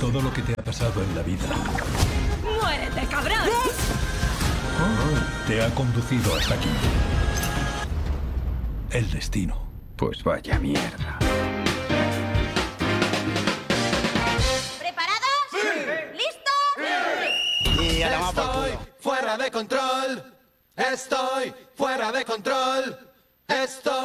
todo lo que te ha pasado en la vida ¡Muérete, cabrón! te ha conducido hasta aquí. El destino. Pues vaya mierda. ¿Preparados? ¡Sí! ¿Listos? ¡Sí! Y a la más por culo. Fuera de control. Estoy fuera de control. Estoy